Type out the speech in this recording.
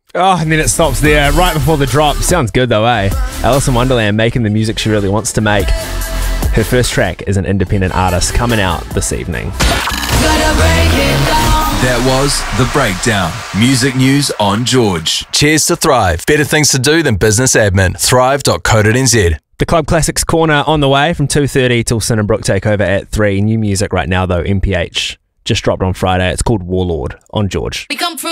Oh, and then it stops there right before the drop. Sounds good though, eh? Alice in Wonderland making the music she really wants to make. Her first track is an independent artist coming out this evening. That was The Breakdown. Music news on George. Cheers to Thrive. Better things to do than business admin. Thrive.co.nz. The Club Classics Corner on the way from 2:30 till Sin and Brook take over at 3. New music right now though, MPH. Just dropped on Friday. It's called Warlord on George.